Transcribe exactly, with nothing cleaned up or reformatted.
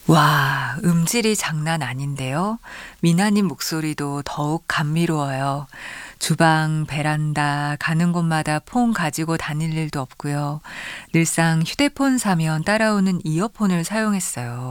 와, 음질이 장난 아닌데요. 미나님 목소리도 더욱 감미로워요. 주방, 베란다, 가는 곳마다 폰 가지고 다닐 일도 없고요. 늘상 휴대폰 사면 따라오는 이어폰을 사용했어요.